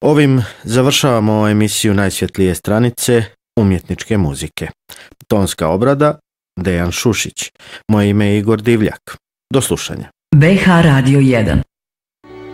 Ovim završavamo emisiju Najsvjetlije stranice umjetničke muzike. Tonska obrada Dejan Šušić. Moje ime je Igor Divljak. Do slušanja. BH Radio 1